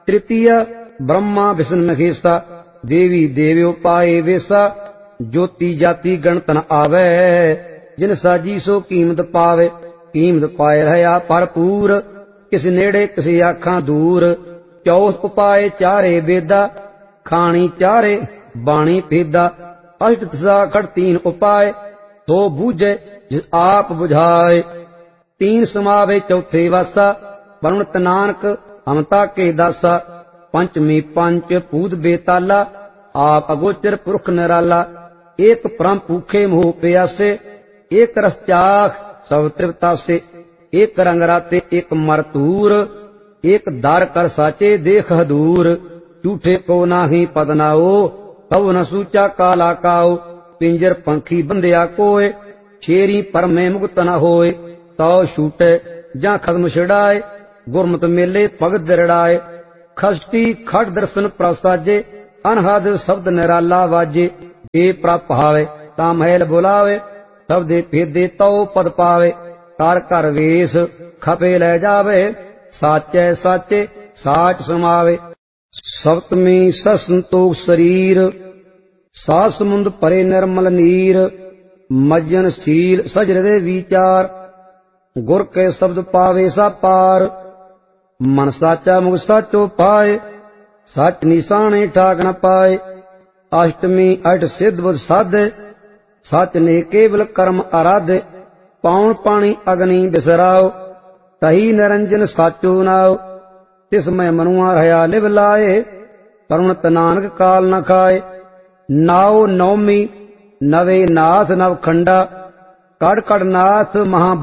तृतीय ब्रह्मा विष्णु महेशा देवी देव्यो पाए वेसा ज्योति जाति गणत न आवे जिन साजी सो कीमत पावे कीमत पाए रहा भरपूर किस नेड़े किस आखां दूर चौथ उपाय चारे वेदा खानी चारे बाणी भेदा अष्ट दिशा खड़ तीन उपाय तो बूझे जिस आप बुझाए तीन समावे चौथे वासा वरुण नानक हमता के दासा पंचमी पंच पूत बेताला आप अगोचर पुरख निराला एक परम भूखे मोह प्यासे एक रस चाख सब तृप्ता से एक रंग राते एक मरतूर एक दार कर साचे देख दूर झूठे को नाही पद नाओ कब न सूचा काला काओ पिंजर पंखी बंदिया कोय शेरी पर में मुक्त न होए तो छूटे जा खत्म छिड़ाए गुरमत मेले भगत दरड़ाए खष्टी खड़ दर्शन प्रसाजे अनहद शब्द निराला वाजे जे प्रप हावे ता महल बुलावे शब्दे भेदे तो पद पावे तार कर वेश खपे ले जावे साचे साचे साच समावे सप्तमी ससंतोष शरीर सास समुंद परे निर्मल नीर मज्जन शील सज हृदय विचार गुर के शब्द पावे सा पार मन साचा मुख साचो पाए सच निशाने ठाक न पाए अष्टमी अठ सिद्ध बुध साधे सच ने केवल कर्म आराधे पाउन पानी अग्नि बिसराओ तही निरंजन साचो नाओ तिस में मनुआ रहा लिव लाए परुणत नानक काल न खाए नाओ नौमी नवे नाथ नव खंडा कड़ कड़ नाथ महा